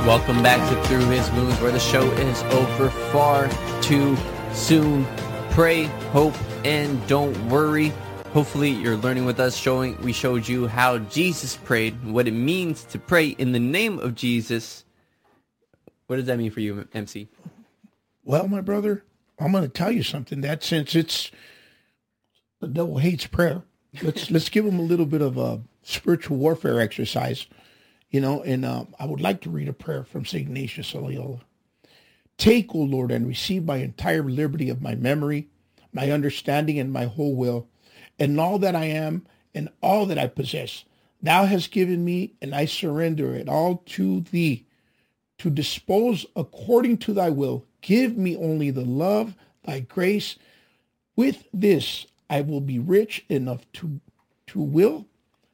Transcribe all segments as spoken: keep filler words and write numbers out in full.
Welcome back to Through His Wounds, where the show is over far too soon. Pray, hope, and don't worry. Hopefully you're learning with us. Showing we showed you how Jesus prayed, what it means to pray in the name of Jesus. What does that mean for you, M C? Well, my brother, I'm going to tell you something. That since it's the devil hates prayer, let's let's give him a little bit of a spiritual warfare exercise, you know. And uh, I would like to read a prayer from Saint Ignatius of Loyola. Take, O Lord, and receive my entire liberty of my memory, my understanding, and my whole will, and all that I am and all that I possess. Thou hast given me, and I surrender it all to thee, to dispose according to thy will. Give me only the love, thy grace. With this I will be rich enough to to will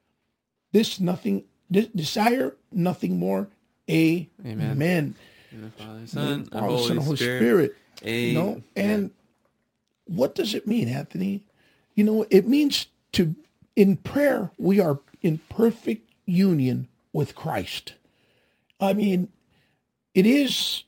this nothing, this desire nothing more. Amen. Amen. In the Father, Son, the Father, Son, Holy Spirit. Spirit. You know, and what does it mean, Anthony? You know, it means to, in prayer, we are in perfect union with Christ. I mean, it is,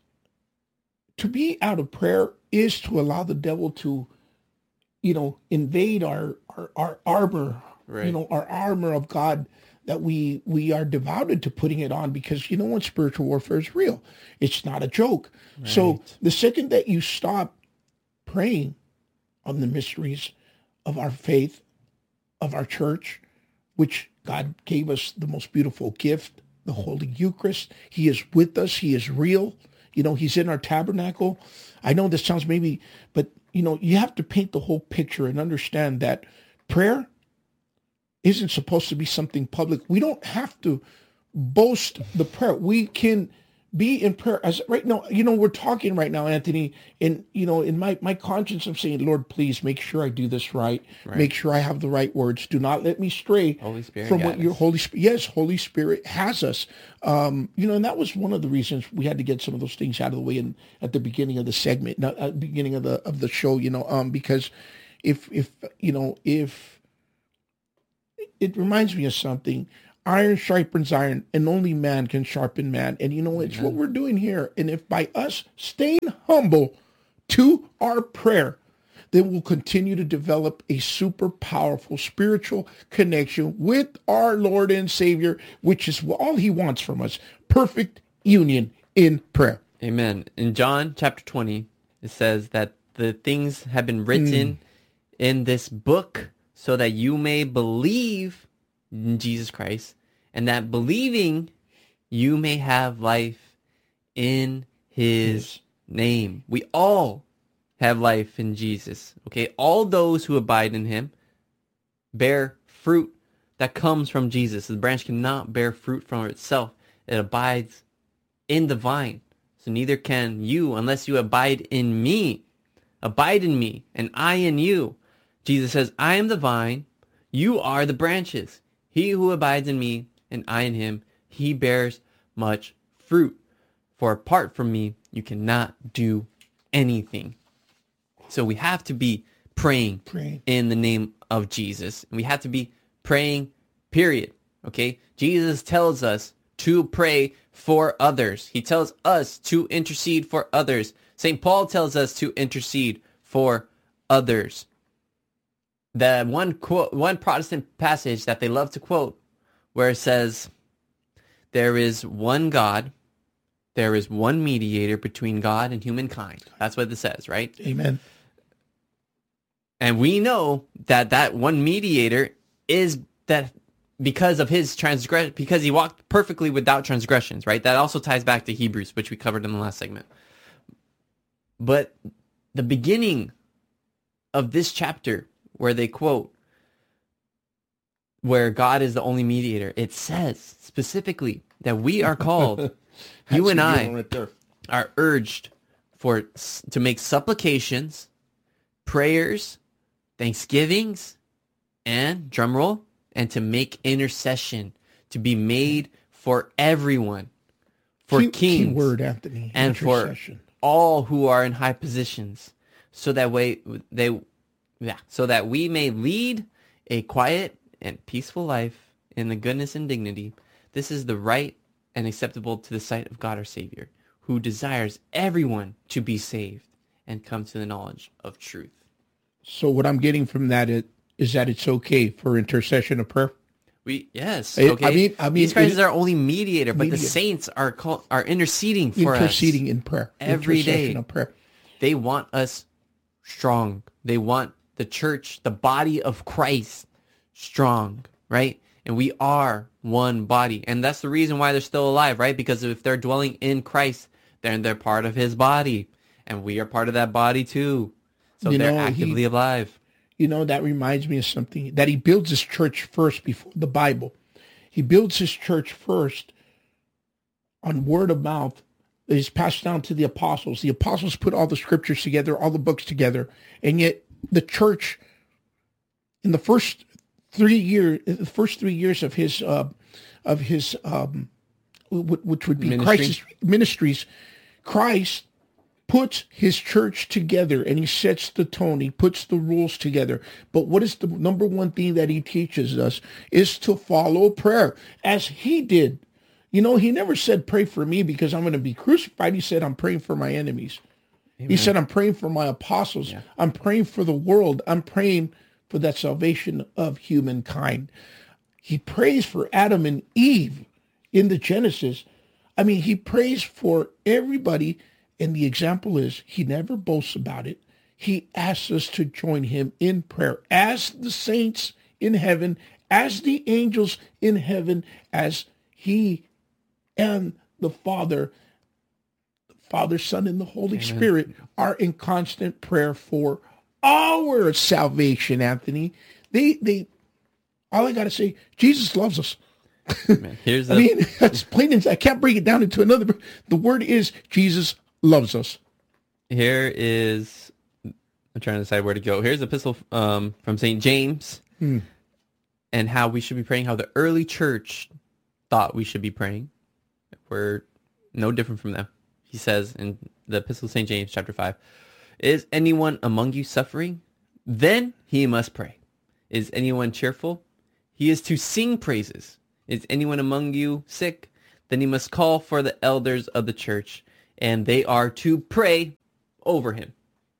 to be out of prayer is to allow the devil to, you know, invade our, our, our armor, right. you know, our armor of God, that we we are devoted to putting it on, because you know what, spiritual warfare is real. It's not a joke. Right. So the second that you stop praying on the mysteries of our faith, of our church, which God gave us the most beautiful gift, the Holy Eucharist. He is with us. He is real. You know, he's in our tabernacle. I know this sounds maybe, but you know, you have to paint the whole picture and understand that prayer isn't supposed to be something public. We don't have to boast the prayer. We can be in prayer as right now. You know, we're talking right now, Anthony, and you know, in my, my conscience, I'm saying, Lord, please make sure I do this right. right. Make sure I have the right words. Do not let me stray Holy Spirit from what your Holy Spirit. Yes, Holy Spirit has us. Um, you know, and that was one of the reasons we had to get some of those things out of the way in, at the beginning of the segment, not at the beginning of the of the show. You know, um, because if if you know if it reminds me of something. Iron sharpens iron, and only man can sharpen man. And you know, it's yeah. what we're doing here. And if by us staying humble to our prayer, then we'll continue to develop a super powerful spiritual connection with our Lord and Savior, which is all he wants from us. Perfect union in prayer. Amen. In John chapter twenty, it says that the things have been written mm. in this book so that you may believe in Jesus Christ, and that believing you may have life in his name. We all have life in Jesus. Okay, all those who abide in him bear fruit that comes from Jesus. The branch cannot bear fruit from itself. It abides in the vine. So neither can you unless you abide in me. Abide in me, and I in you. Jesus says, I am the vine, you are the branches. He who abides in me, and I in him, he bears much fruit. For apart from me, you cannot do anything. So we have to be praying Pray. in the name of Jesus. And we have to be praying, period. Okay? Jesus tells us to pray for others. He tells us to intercede for others. Saint Paul tells us to intercede for others. The one quote, one Protestant passage that they love to quote, where it says, there is one God, there is one mediator between God and humankind. That's what it says, right? Amen. And we know that that one mediator is that because of his transgression, because he walked perfectly without transgressions, right? That also ties back to Hebrews, which we covered in the last segment. But the beginning of this chapter, where they quote, where God is the only mediator, it says specifically that we are called, you and I right are urged for to make supplications, prayers, thanksgivings, and drumroll, and to make intercession, to be made for everyone, for key, kings, key word, Anthony, and for all who are in high positions, so that way they, yeah, so that we may lead a quiet and peaceful life in the goodness and dignity. This is the right and acceptable to the sight of God our Savior, who desires everyone to be saved and come to the knowledge of truth. So what I'm getting from that is, is that it's okay for intercession of prayer? We yes, It- okay. I mean- I mean, Jesus Christ it- is our only mediator, but the Mediator. saints are called, are interceding for Interceding us in prayer. every Intercession day. of prayer. They want us strong. They want the church, the body of Christ, strong, right? And we are one body. And that's the reason why they're still alive, right? Because if they're dwelling in Christ, then they're part of his body. And we are part of that body too. So You they're know, actively he- alive. You know, that reminds me of something, that he builds his church first before the Bible. He builds his church first on word of mouth that is passed down to the apostles. The apostles put all the scriptures together, all the books together. And yet the church, in the first three years, the first three years of his, uh, of his, um, wh- which would be Ministry. Christ's ministries, Christ puts his church together and he sets the tone. He puts the rules together. But what is the number one thing that he teaches us is to follow prayer as he did. You know, he never said, pray for me because I'm going to be crucified. He said, I'm praying for my enemies. He said, I'm praying for my apostles. Yeah. I'm praying for the world. I'm praying for that salvation of humankind. He prays for Adam and Eve in the Genesis. I mean, he prays for everybody. And the example is he never boasts about it. He asks us to join him in prayer as the saints in heaven, as the angels in heaven, as he and the Father, the Father, Son, and the Holy Amen. Spirit are in constant prayer for our salvation, Anthony. They, they, all I got to say, Jesus loves us. Man, here's the, I mean, that's plain as I can't break it down into another. The word is Jesus loves us. here is, I'm trying to decide where to go. Here's the epistle um, from Saint James Hmm. and how we should be praying, how the early church thought we should be praying. We're no different from them. He says in the epistle of Saint James, chapter five, is anyone among you suffering? Then he must pray. Is anyone cheerful? He is to sing praises. Is anyone among you sick? Then he must call for the elders of the church, and they are to pray over him.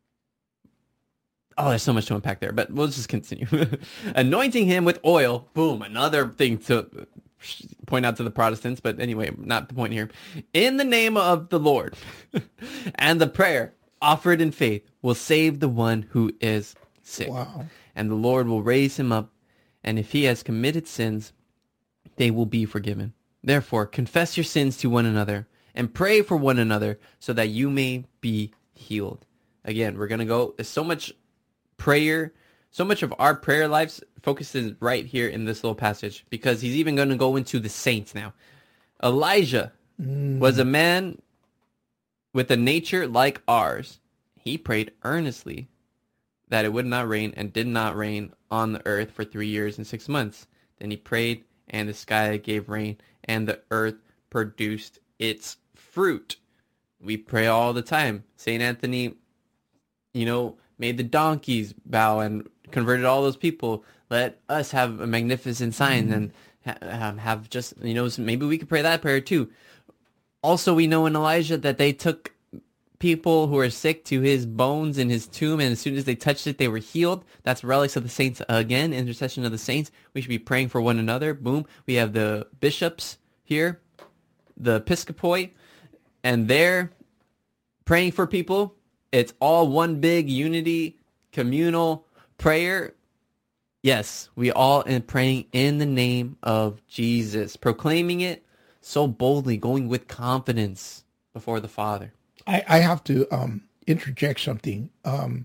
Oh, there's so much to unpack there, but we'll just continue. Anointing him with oil. Boom, another thing to point out to the Protestants, but anyway, not the point here. In the name of the Lord. And the prayer offered in faith will save the one who is sick. Wow. And the Lord will raise him up, and if he has committed sins, they will be forgiven. Therefore, confess your sins to one another and pray for one another so that you may be healed. Again, we're going to go, there's so much prayer, so much of our prayer lives focuses right here in this little passage, because he's even going to go into the saints now. Elijah Mm. was a man with a nature like ours. He prayed earnestly that it would not rain, and did not rain on the earth for three years and six months. Then he prayed, and the sky gave rain, and the earth produced its fruit. We pray all the time. Saint Anthony, you know, made the donkeys bow and converted all those people. Let us have a magnificent sign mm-hmm. and ha- have just, you know, maybe we could pray that prayer too. Also, we know in Elijah that they took people who are sick to his bones in his tomb, and as soon as they touched it, they were healed. That's relics of the saints again, intercession of the saints. We should be praying for one another. Boom. We have the bishops here, the episcopoi, and they're praying for people. It's all one big unity, communal prayer. Yes, we all are praying in the name of Jesus, proclaiming it so boldly, going with confidence before the Father. I, I have to um, interject something. Um,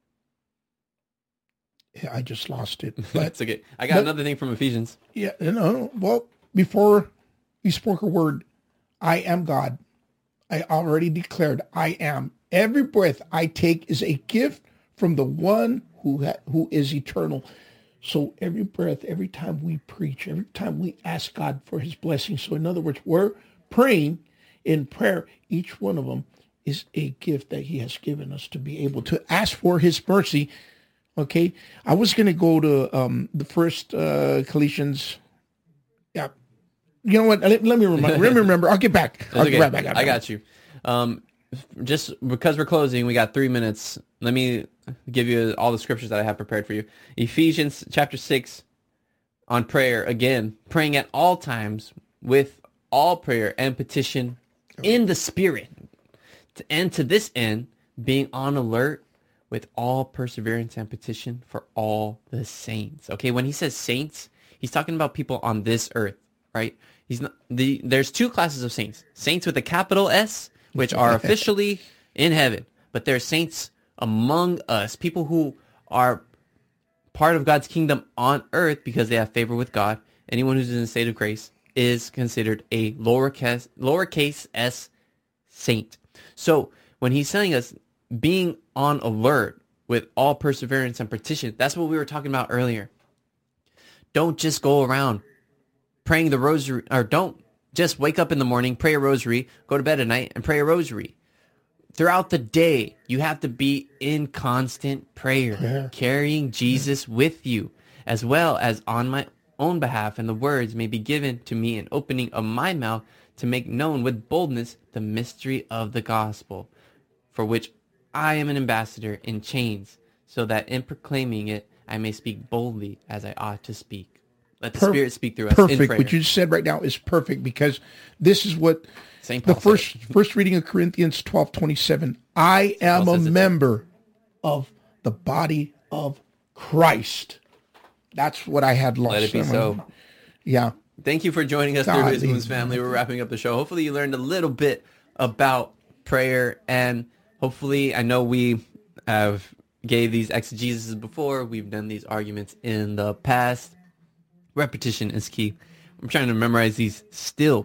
I just lost it. But, That's okay. I got but, another thing from Ephesians. Yeah, no, well, before you spoke a word, I am God. I already declared I am. Every breath I take is a gift from the one who ha- who is eternal. So every breath, every time we preach, every time we ask God for his blessing. So in other words, we're praying in prayer. Each one of them is a gift that he has given us to be able to ask for his mercy. Okay. I was going to go to um, the first uh, Colossians. Yeah. You know what? Let, let me remember. Let me remember. I'll get back. I'll okay. get right back. I got you. Um, just because we're closing, we got three minutes. Let me give you all the scriptures that I have prepared for you. Ephesians chapter six on prayer. Again, praying at all times with all prayer and petition in the Spirit. And to this end, being on alert with all perseverance and petition for all the saints. Okay, when he says saints, he's talking about people on this earth, right? He's not the. There's two classes of saints: saints with a capital S, which are officially in heaven, but there are saints among us, people who are part of God's kingdom on earth because they have favor with God. Anyone who's in a state of grace is considered a lowercase lowercase s saint. So when he's telling us being on alert with all perseverance and petition, that's what we were talking about earlier. Don't just go around praying the rosary, or don't just wake up in the morning, pray a rosary, go to bed at night and pray a rosary. Throughout the day, you have to be in constant prayer, prayer. carrying Jesus with you, as well as on my own behalf, and the words may be given to me in opening of my mouth to make known with boldness the mystery of the gospel, for which I am an ambassador in chains, so that in proclaiming it, I may speak boldly as I ought to speak. Let the Perf- Spirit speak through us. Perfect. In prayer. What you just said right now is perfect, because this is what Saint Paul the first said. first reading of Corinthians twelve twenty-seven. I am a member of the body of Christ. That's what I had lost. Let it be so. Yeah. Thank you for joining us through His Wounds family. We're wrapping up the show. Hopefully you learned a little bit about prayer, and hopefully, I know we have gave these exegesis before. We've done these arguments in the past. Repetition is key. I'm trying to memorize these still.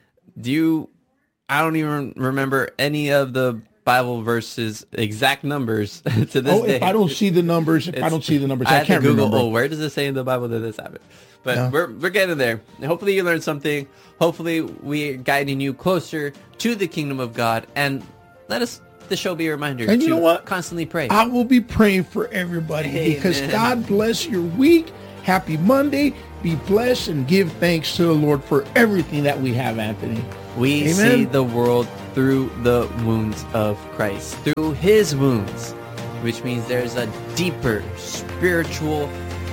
Do you, I don't even remember any of the Bible verses, exact numbers to this oh, day. If I don't see the numbers, if I don't see the numbers, I, I, I can't to Google, remember. Oh, where does it say in the Bible that this happened? But yeah. we're we're getting there. And hopefully you learned something. Hopefully we're guiding you closer to the kingdom of God. And let us, the show be a reminder and you to know what? constantly pray. I will be praying for everybody. Amen. Because God bless your week. Happy Monday. Be blessed and give thanks to the Lord for everything that we have, Anthony. We Amen. see the world through the wounds of Christ, through His wounds, which means there's a deeper spiritual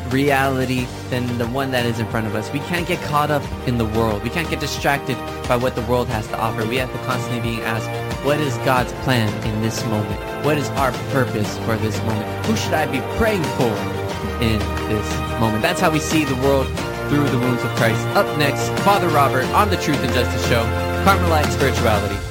reality than the one that is in front of us. We can't get caught up in the world. We can't get distracted by what the world has to offer. We have to constantly be asked, what is God's plan in this moment? What is our purpose for this moment? Who should I be praying for in this moment? That's how we see the world through the wounds of Christ. Up next, Father Robert on the Truth and Justice Show, Carmelite Spirituality.